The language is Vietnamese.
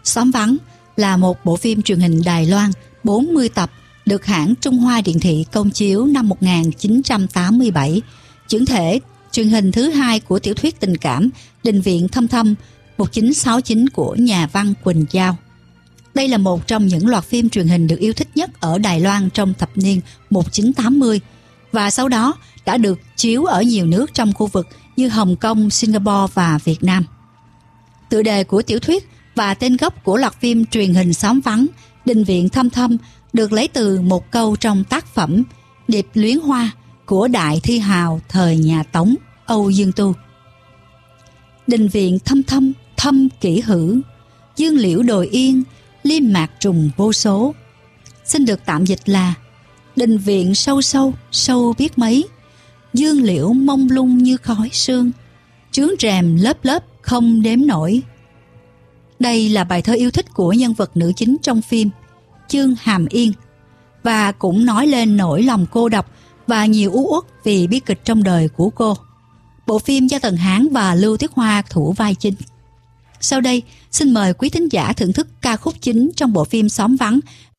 Xóm Vắng là một bộ phim truyền hình Đài Loan 40 tập được hãng Trung Hoa Điện thị công chiếu năm 1987, chuyển thể truyền hình thứ hai của tiểu thuyết tình cảm Đình Viện Thâm Thâm 1969 của nhà văn Quỳnh Giao. Đây là một trong những loạt phim truyền hình được yêu thích nhất ở Đài Loan trong thập niên 1980 và sau đó đã được chiếu ở nhiều nước trong khu vực như Hồng Kông, Singapore và Việt Nam. Tựa đề của tiểu thuyết và tên gốc của loạt phim truyền hình Xóm Vắng, Đình Viện Thâm Thâm được lấy từ một câu trong tác phẩm Điệp Luyến Hoa của đại thi hào thời nhà Tống Âu Dương Tu. Đình viện thâm thâm, thâm kỹ hữu, dương liễu đồi yên, liêm mạc trùng vô số. Xin được tạm dịch là: đình viện sâu sâu, sâu biết mấy, dương liễu mông lung như khói sương, trướng rèm lớp lớp không đếm nổi. Đây là bài thơ yêu thích của nhân vật nữ chính trong phim, Chương Hàm Yên, và cũng nói lên nỗi lòng cô độc và nhiều u uất vì bi kịch trong đời của cô. Bộ phim do Tần Hán và Lưu Tuyết Hoa thủ vai chính. Sau đây, xin mời quý thính giả thưởng thức ca khúc chính trong bộ phim Xóm Vắng